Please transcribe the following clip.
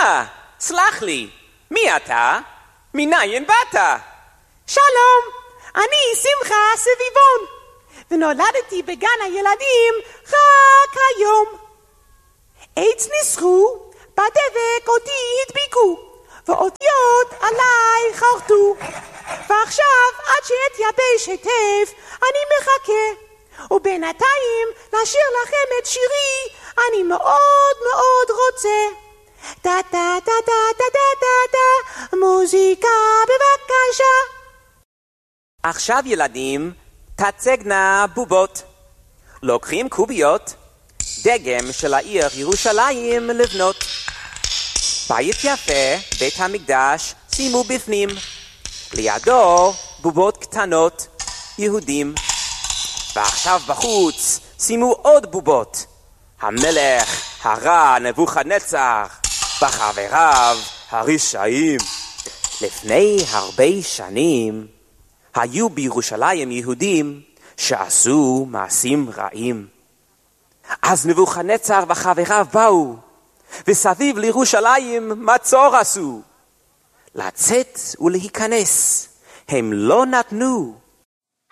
סלח לי, מי אתה? מניין באת? שלום, אני שמחה סביבון, ונולדתי בגן הילדים רק היום. עץ ניסחו, בדבק אותי הדביקו, ואותיות עליי חרטו. ועכשיו עד שאתייבש היטב אני מחכה, ובינתיים לשיר לכם את שירי אני מאוד מאוד רוצה. דה דה דה דה דה דה דה, מוזיקה בבקשה. עכשיו ילדים, תצגנה בובות. לוקחים קוביות, דגם של העיר ירושלים לבנות. בית יפה, בית המקדש, שימו בפנים. לידו בובות קטנות, יהודים. ועכשיו בחוץ שימו עוד בובות. המלך הרע נבוכדנצר וחבריו הרשעים. לפני הרבה שנים היו בירושלים יהודים שעשו מעשים רעים. אז נבוכדנצר וחבריו באו, וסביב לירושלים מצור עשו. לצאת ולהיכנס הם לא נתנו.